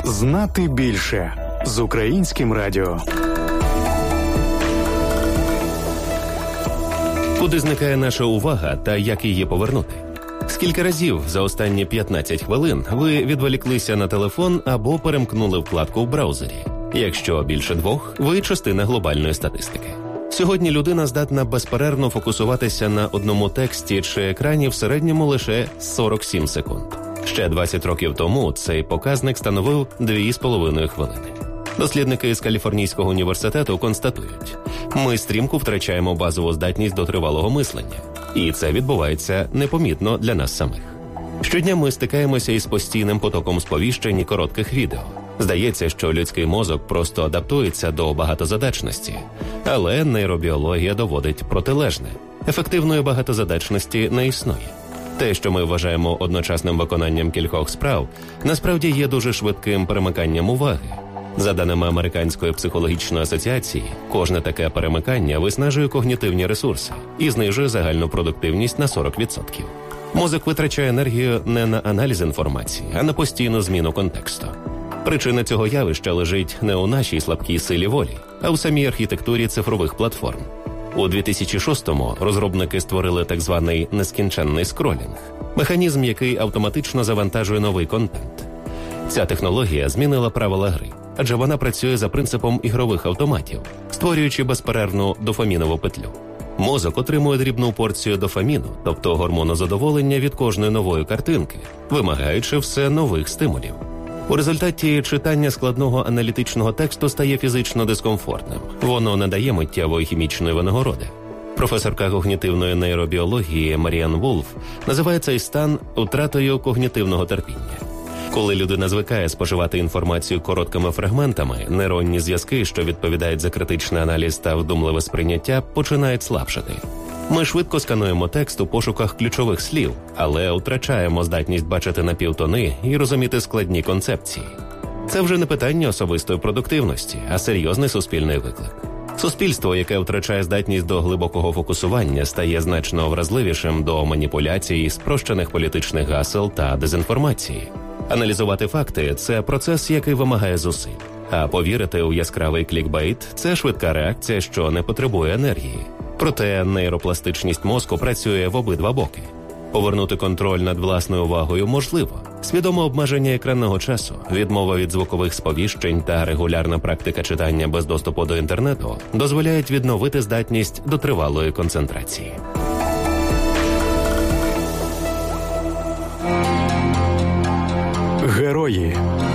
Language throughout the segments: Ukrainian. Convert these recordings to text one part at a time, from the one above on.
Знати більше з Українським радіо. Куди зникає наша увага та як її повернути? Скільки разів за останні 15 хвилин ви відволіклися на телефон або перемкнули вкладку в браузері? Якщо більше 2, ви частина глобальної статистики. Сьогодні людина здатна безперервно фокусуватися на одному тексті чи екрані в середньому лише 47 секунд. Ще 20 років тому цей показник становив 2,5 хвилини. Дослідники з Каліфорнійського університету констатують, ми стрімко втрачаємо базову здатність до тривалого мислення. І це відбувається непомітно для нас самих. Щодня ми стикаємося із постійним потоком сповіщень і коротких відео. Здається, що людський мозок просто адаптується до багатозадачності. Але нейробіологія доводить протилежне. Ефективної багатозадачності не існує. Те, що ми вважаємо одночасним виконанням кількох справ, насправді є дуже швидким перемиканням уваги. За даними Американської психологічної асоціації, кожне таке перемикання виснажує когнітивні ресурси і знижує загальну продуктивність на 40%. Мозок витрачає енергію не на аналіз інформації, а на постійну зміну контексту. Причина цього явища лежить не у нашій слабкій силі волі, а у самій архітектурі цифрових платформ. У 2006-му розробники створили так званий нескінченний скролінг – механізм, який автоматично завантажує новий контент. Ця технологія змінила правила гри, адже вона працює за принципом ігрових автоматів, створюючи безперервну дофамінову петлю. Мозок отримує дрібну порцію дофаміну, тобто гормону задоволення від кожної нової картинки, вимагаючи все нових стимулів. У результаті читання складного аналітичного тексту стає фізично дискомфортним. Воно не дає миттєвої хімічної винагороди. Професорка когнітивної нейробіології Маріан Вулф називає цей стан втратою когнітивного терпіння. Коли людина звикає споживати інформацію короткими фрагментами, нейронні зв'язки, що відповідають за критичний аналіз та вдумливе сприйняття, починають слабшати. Ми швидко скануємо текст у пошуках ключових слів, але втрачаємо здатність бачити напівтони і розуміти складні концепції. Це вже не питання особистої продуктивності, а серйозний суспільний виклик. Суспільство, яке втрачає здатність до глибокого фокусування, стає значно вразливішим до маніпуляцій, спрощених політичних гасел та дезінформації. Аналізувати факти – це процес, який вимагає зусиль. А повірити у яскравий клікбейт – це швидка реакція, що не потребує енергії. Проте нейропластичність мозку працює в обидва боки. Повернути контроль над власною увагою можливо. Свідоме обмеження екранного часу, відмова від звукових сповіщень та регулярна практика читання без доступу до інтернету дозволяють відновити здатність до тривалої концентрації. Герої.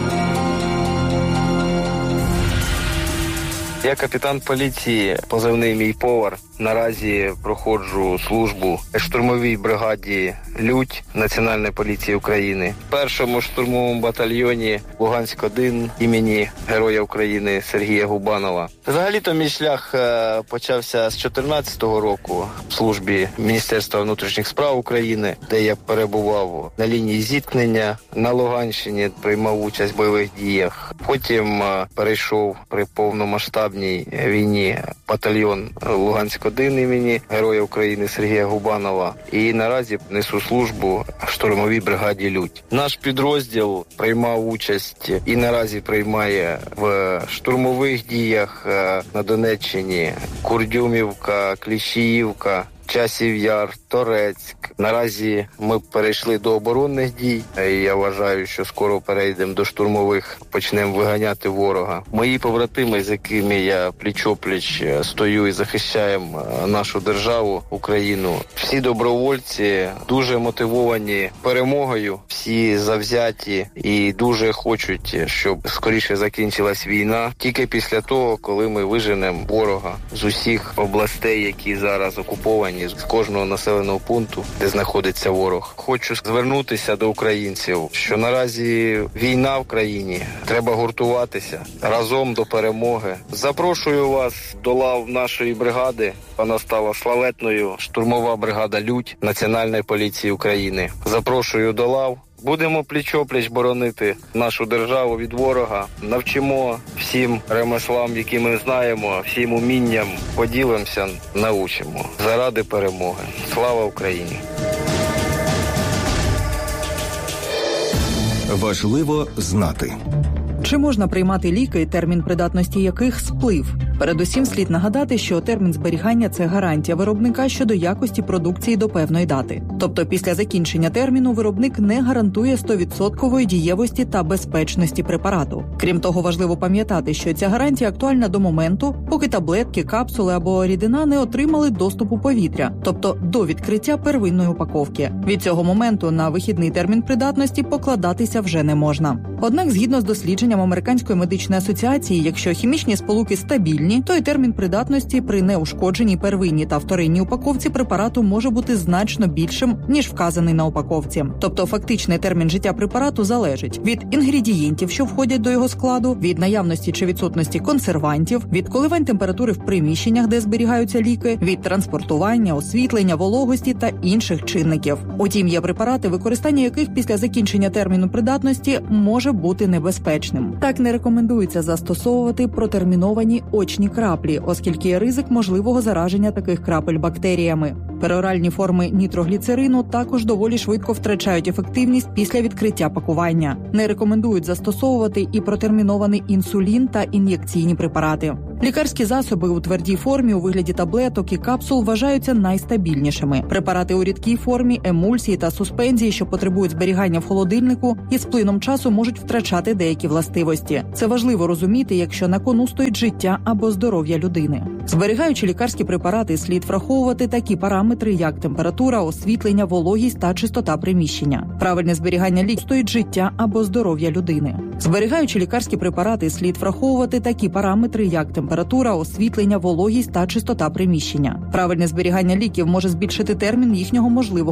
Я капітан поліції, позивний мій повар. Наразі проходжу службу в штурмовій бригаді «Людь» Національної поліції України. В першому штурмовому батальйоні Луганськ-1 імені Героя України Сергія Губанова. Взагалі-то мій шлях почався з 2014 року в службі Міністерства внутрішніх справ України, де я перебував на лінії зіткнення на Луганщині, приймав участь в бойових діях. Потім перейшов при повномасштабній війні батальйон Луганськ-1 імені Героя України Сергія Губанова. І наразі несу службу в штурмовій бригаді «Людь». Наш підрозділ приймав участь і наразі приймає в штурмових діях на Донеччині: Курдюмівка, Кліщіївка, Часів Яр, Торецьк. Наразі ми перейшли до оборонних дій. Я вважаю, що скоро перейдемо до штурмових, почнемо виганяти ворога. Мої побратими, з якими я пліч-о-пліч стою і захищаємо нашу державу, Україну. Всі добровольці дуже мотивовані перемогою, всі завзяті і дуже хочуть, щоб скоріше закінчилась війна. Тільки після того, коли ми виженемо ворога з усіх областей, які зараз окуповані, з кожного населеного пункту, де знаходиться ворог. Хочу звернутися до українців, що наразі війна в країні, треба гуртуватися разом до перемоги. Запрошую вас до лав нашої бригади. Вона стала славетною. Штурмова бригада «Людь» Національної поліції України. Запрошую до лав. Будемо пліч-о-пліч боронити нашу державу від ворога. Навчимо всім ремеслам, які ми знаємо, всім умінням поділимося, научимо. Заради перемоги. Слава Україні! Важливо знати. Чи можна приймати ліки, термін придатності яких сплив? Передусім слід нагадати, що термін зберігання – це гарантія виробника щодо якості продукції до певної дати. Тобто після закінчення терміну виробник не гарантує 100% дієвості та безпечності препарату. Крім того, важливо пам'ятати, що ця гарантія актуальна до моменту, поки таблетки, капсули або рідина не отримали доступу повітря, тобто до відкриття первинної упаковки. Від цього моменту на вихідний термін придатності покладатися вже не можна. Однак, згідно з дослідженням Американської медичної асоціації, якщо хімічні сполуки стабільні, то й термін придатності при неушкодженій первинній та вторинній упаковці препарату може бути значно більшим, ніж вказаний на упаковці. Тобто фактичний термін життя препарату залежить від інгредієнтів, що входять до його складу, від наявності чи відсутності консервантів, від коливань температури в приміщеннях, де зберігаються ліки, від транспортування, освітлення, вологості та інших чинників. Утім, є препарати, використання яких після закінчення терміну придатності може бути небезпечним. Так не рекомендується застосовувати протерміновані очні краплі, оскільки є ризик можливого зараження таких крапель бактеріями. Пероральні форми нітрогліцерину також доволі швидко втрачають ефективність після відкриття пакування. Не рекомендують застосовувати і протермінований інсулін та ін'єкційні препарати. Лікарські засоби у твердій формі у вигляді таблеток і капсул вважаються найстабільнішими. Препарати у рідкій формі, емульсії та суспензії, що потребують зберігання в холодильнику, із плином часу можуть втрачати деякі властивості. Це важливо розуміти, якщо на кону стоїть життя або здоров'я людини. Зберігаючи лікарські препарати, слід враховувати такі параметри, як температура, освітлення, вологість та чистота приміщення. Правильне зберігання ліків стоїть життя або здоров'я людини. Зберігаючи лікарські препарати, слід враховувати такі параметри, як температура, освітлення, вологість та чистота приміщення. Правильне зберігання ліків може збільшити термін їхнього можливого